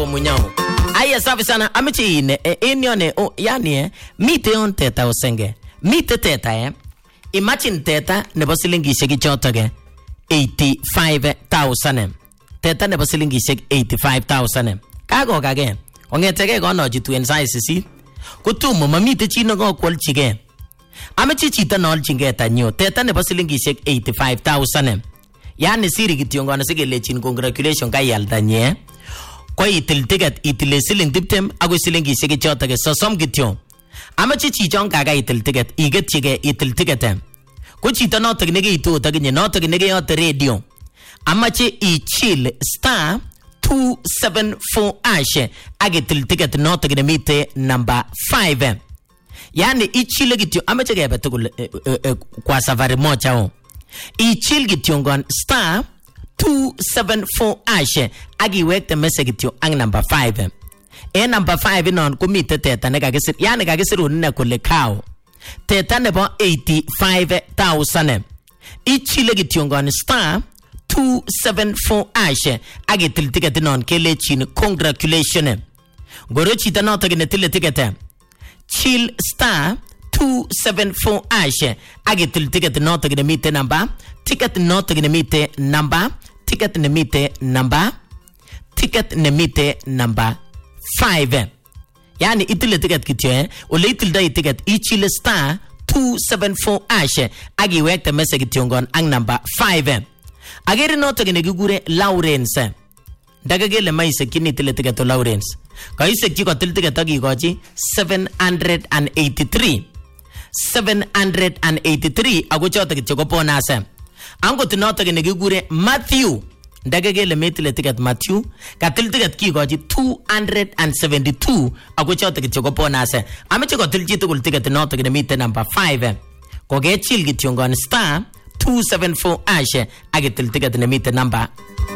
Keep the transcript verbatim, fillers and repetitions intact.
Munyao. Aya safi sana amichi ine enione o yani mite on teta osenge. Mite teta eh. Imagine teta nebo silingishek chotoke eighty-five thousand. Teta nebo silingishek eighty-five thousand. Kago kage. Ongetege kono jitu en size si. Kutumo mamite chino go kwalchige. Amichi chita nolchinge tanyo. Teta nebo silingishek eighty-five thousand. Yani siri kityongo na sigelechin congratulations kayalda nye. Kwa itil ticket itile siling tiptem ako silingishek chotoke sosom kityo. Amache chichon kaga itil ticket igetchige itil ticket. Ko chito notok nekeitu takinye notok nekeyote radio. Amache ichil star two seven four hash agitil ticket notok nemite number five. Yani ichile kityo amache kebe tugul kwa safari moja o. Ichil kityongon star two seven four hash agiwekte message kityo ang number five. E number five inon kumite teta nekakisir yani kakisirun ne kole cow. Teta nebo eighty-five thousand. Ichile kityongon star two seven four hash agitil ticket inon kelechin congratulations. Goro chita notok netile ticket. Chill star two seven four hash agitil ticket notok nemite number. Ticket notok nemite number. Ticket nemite number. Ticket nemite number five. Yani itile ticket kityo eh. Ule itilda ticket ichile star two seven four hash agiwekte message kityongon ang number five. Agere notok negigure Lawrence. Dagagele maise kini tile ticket to Lawrence. Kaise chiko tile ticket agigochi seven hundred eighty-three. seven hundred eighty-three ago chotok kityo ko bonus. Ango tinotok negigure Matthew. Dagagele metile ticket Matthew katil ticket kigochi two hundred seventy-two ago chotok kityo ko bonus. Ameche ko til chitugul ticket notok nemite number five. Koge chil kityongon star two seven four hash agitil ticket nemite number